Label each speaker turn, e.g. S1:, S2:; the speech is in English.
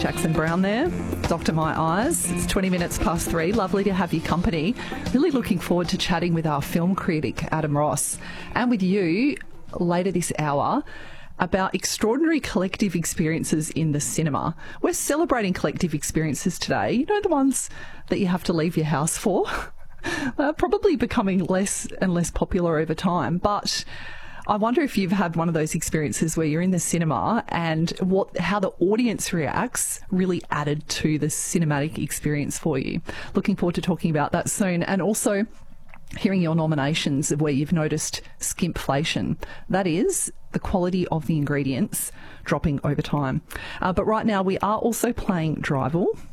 S1: Jackson Brown there, Dr. My Eyes. It's 20 minutes past 3. Lovely to have your company. Really looking forward to chatting with our film critic, Adam Ross, and with you later this hour about extraordinary collective experiences in the cinema. We're celebrating collective experiences today. You know, the ones that you have to leave your house for? They're probably becoming less and less popular over time, but I wonder if you've had one of those experiences where you're in the cinema and how the audience reacts really added to the cinematic experience for you. Looking forward to talking about that soon, and also hearing your nominations of where you've noticed skimpflation. That is the quality of the ingredients dropping over time. But right now we are also playing Drival.